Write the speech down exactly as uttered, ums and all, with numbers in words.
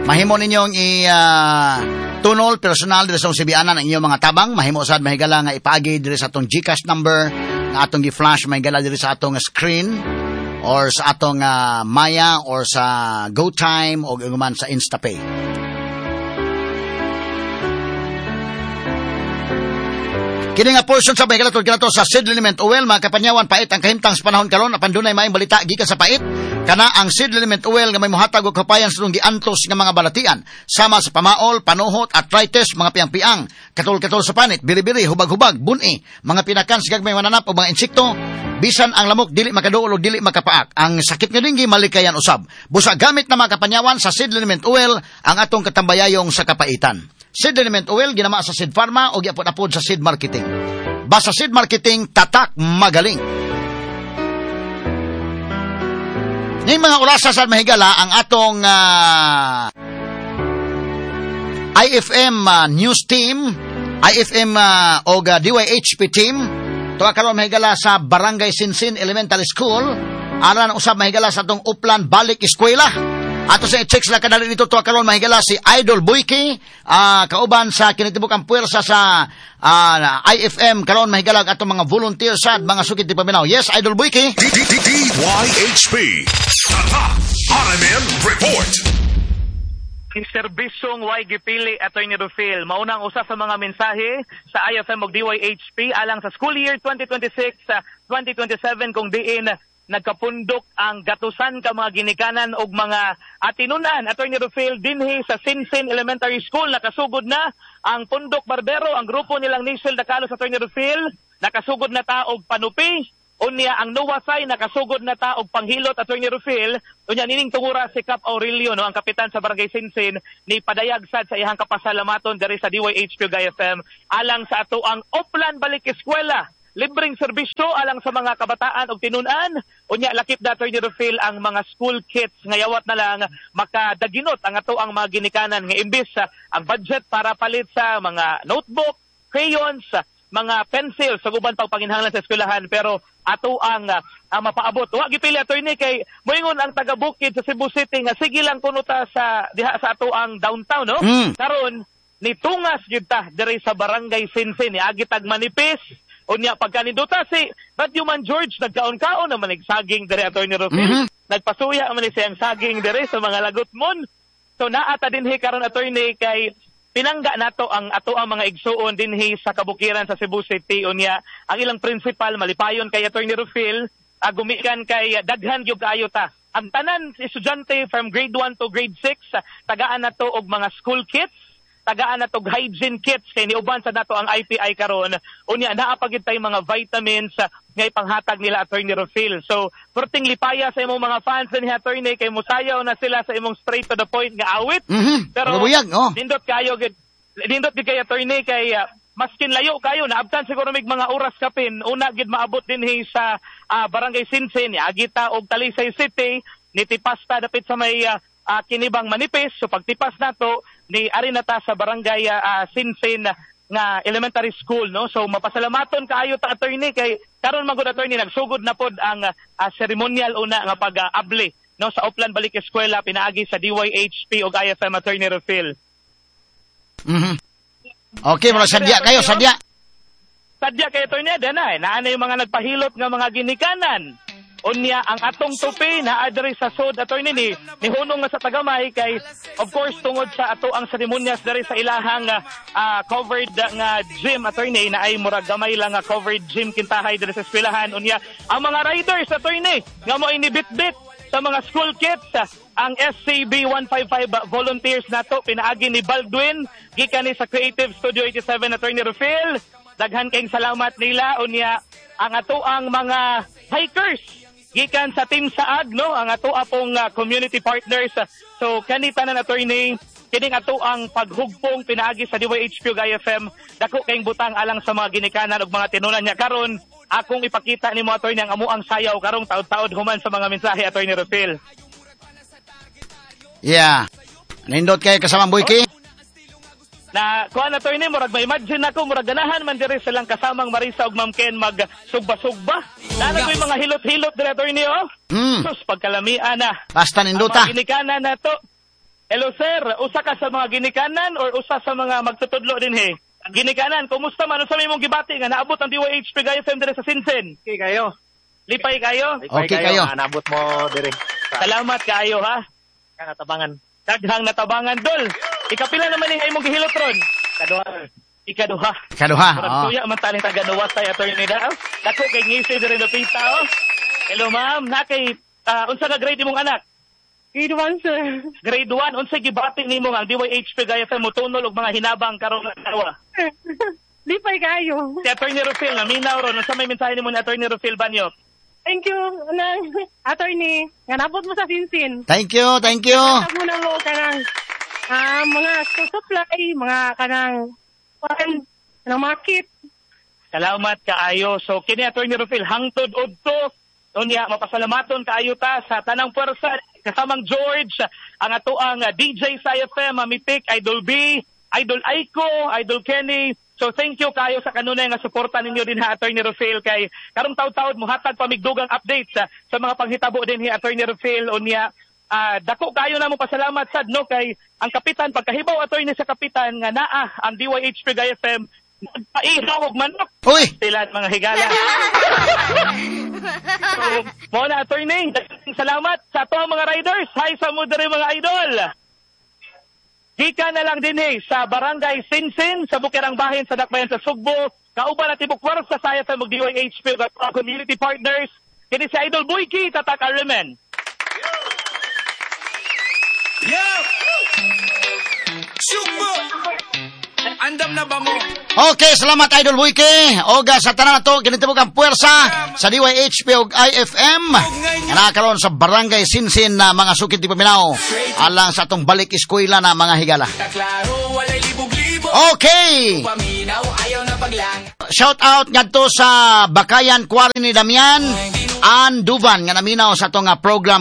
Mahimo ninyong i uh, tunol personal diri sa sibianan ang inyong mga tabang, mahimo sad mahigala nga ipaagi diri sa atong GCash number nga atong gi-flash mahigala diri sa atong screen or sa atong uh, Maya or sa GoTime o guman sa InstaPay. Kini nga portion sa mahigala tungod kanato sa seed element oil, mga kapanyawan, pait ang kahimtang sa panahon karon apan dunay maayong balita gikan sa pait. Kana ang seed element oil nga may mohatag og kapayan sa giantos nga mga balatian sama sa pamaol, panuhot, arthritis, mga piang-piang, katul-katul sa panit, biri-biri, hubag-hubag, buni, mga pinakan sa gagmay mananap o mga insekto. Bisan ang lamok dili makaduol o dili makapaak. Ang sakit nga dinggi malikayan usab. Busa gamit na mga kapanyawan sa seed element oil ang atong katambayayong sa kapaitan. Seed element oil ginama sa Seed Pharma o giapod-apod sa Seed Marketing. Basta Seed Marketing, tatak magaling. Ning mga orasa sa mahigala ang atong uh, I F M uh, news team, I F M uh, o uh, D Y H P team, tuwa karon mahigala sa Barangay Sinsin Elementary School, aran usab mahigala sa atong Upland Balik Eskwela. Ato sa i-check sila kadali dito tuwa karon mahigala si Idol Boyki, uh, kauban sa kinitibukang puwersa sa uh, I F M karon mahigala atong mga volunteer sad mga sukit di paminaw. Yes, Idol Boyki. D Y H P R M N Report. Serbisyong Y gipili Attorney Rufil. Maunang usa sa mga mensahe sa I F M ug D Y H P alang sa school year twenty twenty-six sa twenty twenty-seven kung diin nagkapundok ang gatusan ka mga ginikanan og mga atinunan. Attorney Rufil dinhi sa Sinsin Elementary School nakasugod na ang Pundok Barbero, ang grupo nilang Nisel Dakalos. Attorney Rufil nakasugod na ta og panupi. Unya ang Nuwasay nakasugod na ta og panghilot. Attorney Rufil unya nining tungura si Cap Aurelio no ang kapitan sa Barangay Sinsin ni padayag sad sa iyang kapasalamaton diri sa D Y H P ug I F M alang sa ato ang Upland Balik Eskwela. Libreng serbisyo alang sa mga kabataan og tinunan. Unya lakip na Attorney Rufil ang mga school kits nga yawat na lang makadaginot ang ato ang mga ginikanan nga imbis uh, ang budget para palit sa mga notebook, crayons, mga pencil sa guban pagpanginhanglan sa eskwelahan pero ato ang, uh, ang mapaabot. Wa gipili Attorney kay moingon ang taga Bukid sa Cebu City nga sige lang kuno ta sa diha sa ato ang downtown no. Mm. Karon nitungas gyud ta diri sa Barangay Sinsin ni agitag manipis. Unya pagkaninduta si Radyo Man George nagkaon-kaon naman nagsaging diri Attorney Rufil. Mm-hmm. Nagpasuya man ni siyang saging diri sa mga lagutmon. So naata dinhi karon Attorney kay pinangga nato ang ato ang mga igsuon dinhi sa kabukiran sa Cebu City. Unya ang ilang principal malipayon kay Attorney Rufil uh, gumikan kay daghan gyud kaayo ta. Ang tanan estudyante from grade one to grade six uh, tagaan nato og mga school kits, tagaan na to hygiene kits kay niuban sa nato ang I P I karon. Unya naa pa gid tay mga vitamins uh, nga ipanghatag nila Attorney Rufil. So perting lipaya sa imong mga fans ni Attorney kay musayaw na sila sa imong straight to the point nga awit. Mm-hmm. Pero Buyag, oh. nindot kayo gid nindot gid kay Attorney kay uh, maskin layo kayo naabtan siguro mig mga oras kapin una gid maabot dinhi sa uh, Barangay Sinsin, Agita og Talisay City, nitipasta dapit sa may uh, uh, kinibang manipis. So pagtipas nato ni ari na ta sa Barangay uh, Sinsin nga elementary school no. So mapasalamaton kaayo ta Attorney kay karon magud Attorney nagsugod na pod ang uh, ceremonial una nga pag-abli no sa Upland Balik Eskwela pinaagi sa D Y H P ug I F M Attorney Rufil. Mhm. Okay, mga sadya kayo, sadya. Sadya kayo Attorney dana eh. Naa na yung mga nagpahilot nga mga ginikanan. Unya ang atong tupi na adre sa sod Attorney ni ni hunong nga sa tagamay kay of course tungod sa ato ang seremonyas diri sa ilahang uh, covered nga gym Attorney na ay murag gamay lang nga covered gym kintahay diri sa eskwelahan. Unya ang mga riders Attorney nga mo inibit-bit sa mga school kits ang S C B one fifty-five volunteers nato pinaagi ni Baldwin gikan ni sa Creative Studio eighty-seven Attorney Rufil. Daghan kayong salamat nila. Unya ang ato ang mga hikers gikan sa Team Saag no ang ato apong uh, community partners. So kanita na Attorney kining ato ang paghugpong pinaagi sa D Y H P ug I F M dako kayong butang alang sa mga ginikanan ug mga tinunan niya karon akong ipakita nimo Attorney ang amo ang sayaw karong taud-taud human sa mga mensahe Attorney Rufil. Yeah. Nindot kay kasama Boyki. Na kuan Attorney murag ma-imagine ako murag ganahan man diri silang kasamang Marisa ug Ma'am Ken mag sugba-sugba. Nana koy mga hilot-hilot diri Attorney oh. Mm. Sus pagkalamian na. Basta nindota. Ang ginikanan na to. Hello sir, usa ka sa mga ginikanan or usa sa mga magtutudlo din he? Ginikanan, kumusta man? Unsa may mong gibati nga naabot ang D Y H P Gaya F M dire sa Sinsin? Okay kayo. Lipay kayo? Okay kayo. Nabot mo dire. Salamat kayo ha. Kanatabangan. Daghang natabangan dol. Ikapila naman ni imong gihilotron? Kaduha. Ikaduha. Kaduha. Murag Oh. tuya man tali taga Nuwas tay attorney daw. Dako kay ngisi dire na pita oh. Hello ma'am, na kay uh, unsa ka grade imong anak? Grade one, sir. Grade one, unsa gibati nimo ang D Y H P Gaya F M mo tunol og mga hinabang karon nga tawa? Lipay kayo. Si Attorney Rufil, naminaw ron. Unsa may mensahe nimo ni Attorney Rufil Banyo? Thank you, nang attorney. Nga nabot mo sa Sinsin. Thank you, thank you. Tag mo na mo kanang ah, mga school supply, mga kanang pan, kanang market. Salamat kaayo. So kini Attorney Rufil hangtod udto unya mapasalamaton kaayo ta sa tanang pwersa kasamang George, ang ato ang D J sa I F M, Mitik, Idol B, Idol Aiko, Idol Kenny. So thank you kayo sa kanunay nga suporta ninyo din ha Attorney Rufil kay karong taud-taud mohatag pamigdugang updates sa, sa mga panghitabo din hi Attorney Rufil unya uh, dako kayo na mo pasalamat sad no kay ang kapitan pagkahibaw attorney sa kapitan nga naa ang D Y H P Gaya F M nagpaihaw og manok. Uy! Sila mga higala. So, mo na attorney, salamat sa ato mga riders. Hi sa mo diri mga idol. Gika na lang din eh, sa Barangay Sinsin, sa Bukirang Bahin, sa Dakbayan sa Sugbo, kauban at Tibok Kwarsa, saya sa mag-D Y H P, at community partners, kini si Idol Boyki, Tatak Arlemen. Yeah! Sugbo! Andam na ba mo? Okay, salamat Idol Wiki. Oga sa tanan nato ginitibok ang puwersa sa D Y H P ug I F M. Nga karon sa Barangay Sinsin na mga sukid di paminaw alang sa atong balik eskwela na mga higala. Taklaro, walay libog-libog. Okay. Paminaw, ayaw na paglang. Shout out ngadto sa Bakayan Quarry ni Damian Anduban nga naminaw sa atong program